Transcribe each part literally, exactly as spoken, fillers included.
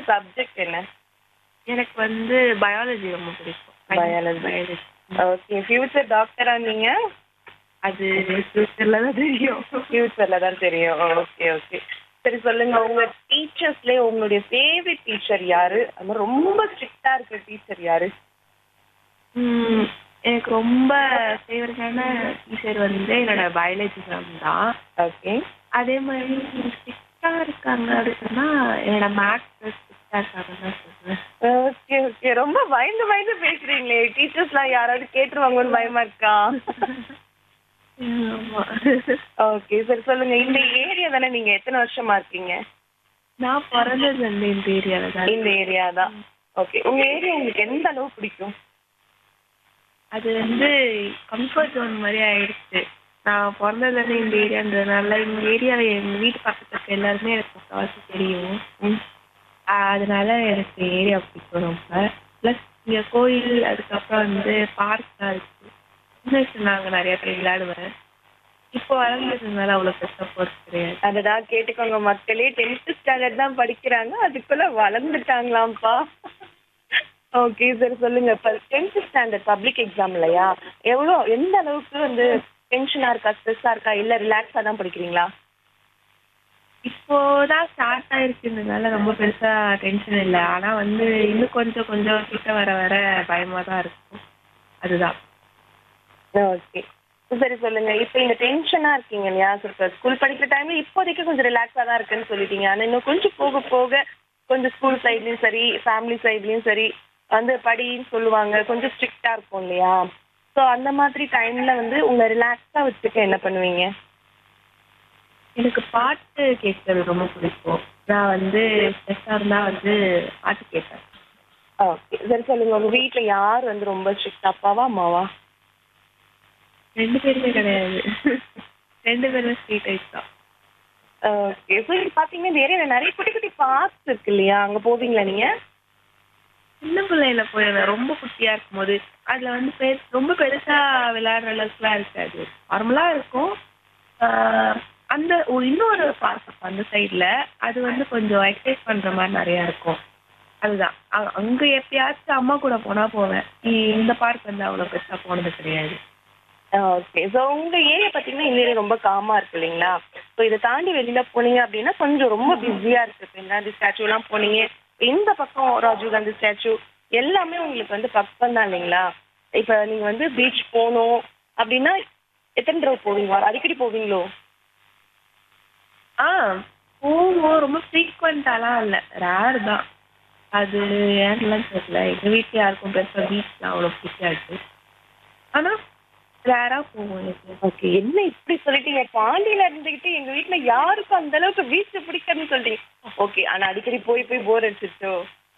Subject என்ன? எனக்கு வந்து பயாலஜி ரொம்ப பிடிக்கும். பயாலஜி. பயாலஜி. ஓகே. ஃபியூச்சர் டாக்டரா நீங்க? அது ஃபியூச்சர்ல தான் தெரியும். ஃபியூச்சர்ல தான் தெரியும். Okay okay. சரி சொல்லுங்க, உங்க டீச்சர்ஸ்லயே உங்களுடைய ஃபேவரட் டீச்சர் யாரு? அது மாதிரி ரொம்ப ஸ்ட்ரிக்ட்டா இருக்கிற டீச்சர் யாரு? ம், எனக்கு ரொம்ப ஃபேவரட்டான டீச்சர் வந்து என்னோட பயாலஜி மேம் தான். ஓகே. அதே மாதிரி ஸ்ட்ரிக்டா இருக்காங்க அப்படின்னா என்னோட மேத்ஸ் ஸ்ட்ரிக்டா இருக்காங்கன்னு தான் சொல்லுவேன். Okay okay. ரொம்ப பயந்து பயந்து பேசுறீங்களே, டீச்சர்ஸ்லாம் யாராவது கேட்டுருவாங்கன்னு பயமா இருக்கா? ஆமா. ஓகே. சரி சொல்லுங்க, இந்த ஏரியா தானே நீங்க எத்தனை வருஷமா இருக்கீங்க? நான் பிறந்தது வந்து இந்த ஏரியால தான். இந்த ஏரியா தான். ஓகே. உங்க ஏரியா உங்களுக்கு எந்த அளவு பிடிக்கும்? அது வந்து கம்ஃபர்ட் ஜோன் மாதிரி ஆயிடுச்சு. நான் பிறந்ததுலேருந்து இந்த ஏரியான்றதுனால இந்த ஏரியாவில் எங்கள் வீட்டு பக்கத்துல இருக்க எல்லாருமே எனக்கு முக்கால்வாசி தெரியும். ம். ஆஹ் அதனால எனக்கு ஏரியா பிடிக்கும் ரொம்ப. ப்ளஸ் இங்கே கோயில், அதுக்கப்புறம் வந்து பார்க்லாம் இருக்கு. சின்ன வயசுல நாங்கள் நிறைய பேர் விளையாடுவேன். இப்போ வளர்ந்ததுனால அவ்வளோ பெருசாக போகிறது கிடையாது. அததான் கேட்டுக்கோங்க மக்களே, டென்த் ஸ்டாண்டர்ட் தான் படிக்கிறாங்க, அதுக்குள்ள வளர்ந்துட்டாங்களாம்ப்பா. ஓகே. சரி சொல்லுங்க, இப்போ டென்த் ஸ்டாண்டர்ட் பப்ளிக் எக்ஸாம் இல்லையா, எவ்வளோ எந்த அளவுக்கு வந்து டென்ஷனா இருக்கா, ஸ்ட்ரெஸ்ஸா இருக்கா, இல்ல ரிலாக்ஸா தான் படிக்கிறீங்களா? இப்போதான் ஸ்டார்ட் ஆயிருக்குன்றதுனால ரொம்ப பெருசா டென்ஷன் இல்லை. ஆனா வந்து இன்னும் கொஞ்சம் கொஞ்சம் கிட்ட வர வர பயமா தான் இருக்கும். அதுதான். ஓகே. சரி சொல்லுங்க, இப்போ இந்த டென்ஷனா இருக்கீங்க இல்லையா, ஸ்கூல் படிக்கிற டைம்ல இப்போதைக்கு கொஞ்சம் ரிலாக்ஸா தான் இருக்குன்னு சொல்லிட்டீங்க. ஆனா இன்னும் கொஞ்சம் போக போக கொஞ்சம் ஸ்கூல் சைட்லயும் சரி, ஃபேமிலி சைட்லயும் சரி வந்து படின்னு சொல்லுவாங்க, கொஞ்சம் ஸ்ட்ரிக்டா இருக்கும் இல்லையா? ஸோ அந்த மாதிரி டைம்ல வந்து உங்களை ரிலாக்ஸா வச்சுக்க என்ன பண்ணுவீங்க? எனக்கு பாட்டு கேட்கறது ரொம்ப பிடிக்கும். நான் வந்து ஸ்ட்ரெஸ்ஸா இருந்தா வந்து பாட்டு கேட்பேன். ஓகே. சரி சொல்லுங்க, உங்க வீட்ல யார் வந்து ரொம்ப ஸ்ட்ரிக்ட், அப்பாவா அம்மாவா? ரெண்டு பேருமே கிடையாது. ரெண்டு பேருமே ஸ்ட்ரீட் டைப் தான். ஓகே. ஸோ இது பார்த்தீங்கன்னா இந்த ஏரியாவில் நிறைய குட்டி குட்டி பார்க்ஸ் இருக்கு இல்லையா, அங்கே போவீங்களா நீங்க? சின்ன பிள்ளையில போயிருந்தேன், ரொம்ப குட்டியா இருக்கும்போது. அதுல வந்து பெ ரொம்ப பெருசா விளையாடுற அளவுக்குலாம் இருக்காது, நார்மலா இருக்கும். ஆஹ் அந்த ஒ- இன்னொரு பார்க் அந்த சைட்ல அது வந்து கொஞ்சம் எக்ஸசைஸ் பண்ற மாதிரி நிறைய இருக்கும். அதுதான் அ- அங்க எப்பயாச்சும் அம்மா கூட போனா போவேன். இ- இந்த பார்க் வந்து அவ்வளவு பெருசா போனது கிடையாது. ஓகே. ஸோ உங்கள் ஏரியா பார்த்தீங்கன்னா இந்த ஏரியா ரொம்ப காமாக இருக்கு இல்லைங்களா? ஸோ இதை தாண்டி வெளியில் போனீங்க அப்படின்னா கொஞ்சம் ரொம்ப பிஸியாக இருக்குது. இப்போ இந்த ஸ்டாச்சுலாம் போனீங்க, இந்த பக்கம் ராஜீவ் காந்தி ஸ்டாச்சு எல்லாமே உங்களுக்கு வந்து பக்கம் தான் இல்லைங்களா? இப்போ நீங்கள் வந்து பீச் போகணும் அப்படின்னா எத்தனை தடவை போவீங்க? அடிக்கடி போவீங்களோ? ஆ போவோம், ரொம்ப ஃப்ரீக்வெண்ட்டாலாம் இல்லை, ரேர் தான். அது ஏன்லாம் தெரியல, எங்கள் வீட்டில் யாருக்கும் பெருசாக பீச்லாம் அவ்வளோ பிடிக்காது. ஆனால் ரேராக போவோம் எனக்கு. ஓகே. என்ன இப்படி சொல்லிட்டீங்க, பாண்டியில இருந்துக்கிட்டு எங்கள் வீட்டில் யாருக்கும் அந்த அளவுக்கு பீச் பிடிக்காதுன்னு சொல்லிட்டீங்க. ஓகே. ஆனால் அடிக்கடி போய் போய் போர் அடிச்சிருச்சோ?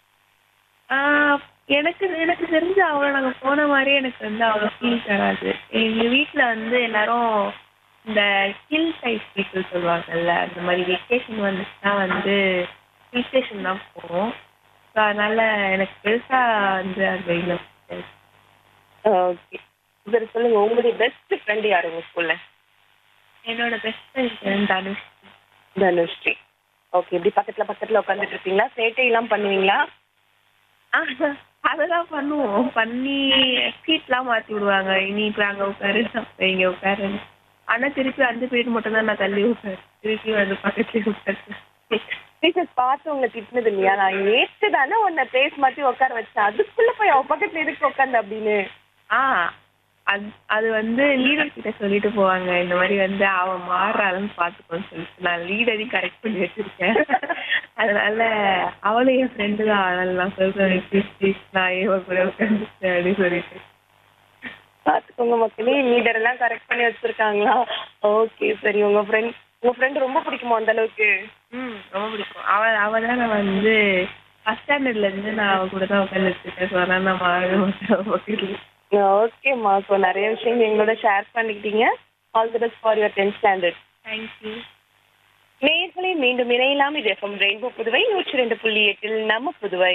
எனக்கு எனக்கு தெரிஞ்ச அவ்வளோ நாங்கள் போன மாதிரியே எனக்கு வந்து அவ்வளோ ஃபீல் தராது. எங்கள் வீட்டில் வந்து எல்லாரும் இந்த ஹில் சைட் பீப்புள் சொல்லுவாங்கல்ல, அந்த மாதிரி வெக்கேஷன் வந்துச்சுன்னா வந்து ஹில் ஸ்டேஷன் தான் போவோம். ஸோ அதனால் எனக்கு பெருசாக வந்து அந்த இல்லை. ஓகே. சரி சொல்லுங்க, உங்களுடைய பெஸ்ட் ஃப்ரெண்ட் யார் உங்க ஸ்கூல்ல? என்னோட best friend Dhanush. Dhanushree. Okay. இப்படி பக்கத்துல பக்கத்துல உட்காந்துட்டு இருப்பீங்களா, சேட்டையெல்லாம் பண்ணுவீங்களா? ஆ, அதெல்லாம் பண்ணுவோம். பண்ணி சீட்லாம் மாற்றி விடுவாங்க. நீ இப்போ அங்கே உட்காரு, அப்போ இங்கே உட்காரு. ஆனால் திருப்பி அந்த பீரியட் மட்டும் தான் நான் தள்ளி உட்காரு, திருப்பி வந்து பக்கத்துலேயே உட்காரு. டீச்சர்ஸ் பார்த்து உங்களை திட்டினது இல்லையா, நான் நேற்று தானே உன்னை பேஸ் மாற்றி உட்கார வச்சேன், அதுக்குள்ள போய் அவ பக்கத்துல எதுக்கு உட்காந்து அப்படின்னு? ஆ அது அது வந்து லீடர் கிட்ட சொல்லிட்டு போவாங்க, இந்த மாதிரி வந்து அவன் மாறுறாளுன்னு பார்த்துக்கோன்னு சொல்லிட்டு. நான் லீடரையும் கரெக்ட் பண்ணி வச்சிருக்கேன். அதனால அவளும் என் ஃப்ரெண்டு தான், அதனால நான் சொல்றேன் ப்ளீஸ் ப்ளீஸ் நான் ஏன் கூட உட்காந்துட்டேன் அப்படின்னு சொல்லிட்டு. பார்த்துக்கோங்க மக்களே, லீடர் எல்லாம் கரெக்ட் பண்ணி வச்சிருக்காங்களா? ஓகே. சரி, உங்க ஃப்ரெண்ட் உங்க ஃப்ரெண்ட் ரொம்ப பிடிக்குமா அந்த அளவுக்கு? ம், ரொம்ப பிடிக்கும். அவள் அவள் தான் நான் வந்து ஃபஸ்ட் ஸ்டாண்டர்ட்லேருந்து நான் அவள் கூட தான் உட்காந்துட்டு இருக்கேன். ஸோ அதனால் நான் மாறவே மாட்டேன். ஓகேம்மா. ஸோ நிறைய விஷயம் எங்களோட ஷேர் பண்ணிக்கிட்டீங்க. All the best for your tenth standard. Thank you. நேயர்களே, மீண்டும் இணையலாம். இது எஃப்எம் ரெயின்போ புதுவை நூற்றி ரெண்டு புள்ளி எட்டில் நம்ம புதுவை.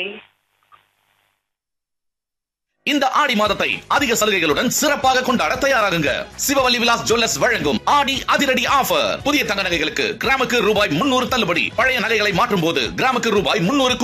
இந்த ஆடி மாதத்தை அதிக சலுகைகளுடன் சிறப்பாக கொண்டாட தயாராகுங்க. சிவவல்லி விலாஸ் ஜுவல்லர்ஸ் வழங்கும் ஆடி அதிரடி ஆஃபர். புதிய தங்க நகைகளுக்கு கிராமுக்கு ரூபாய் முன்னூறு தள்ளுபடி. பழைய நகைகளை மாற்றும் போது கிராமுக்கு ரூபாய் முன்னூறு